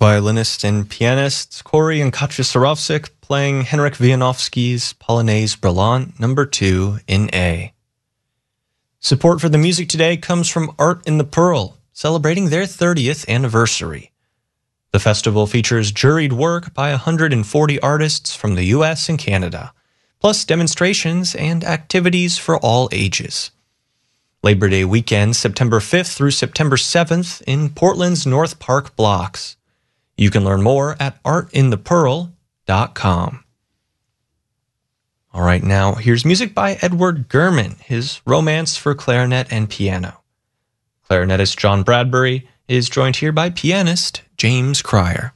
violinist and pianists Corey and Katja Sarovsik playing Henrik Wieniawski's Polonaise Brillant No. 2 in A. Support for the music today comes from Art in the Pearl, celebrating their 30th anniversary. The festival features juried work by 140 artists from the U.S. and Canada, plus demonstrations and activities for all ages. Labor Day weekend, September 5th through September 7th in Portland's North Park blocks. You can learn more at artinthepearl.com. All right, now here's music by Edward Gurman, his Romance for Clarinet and Piano. Clarinetist John Bradbury is joined here by pianist James Cryer.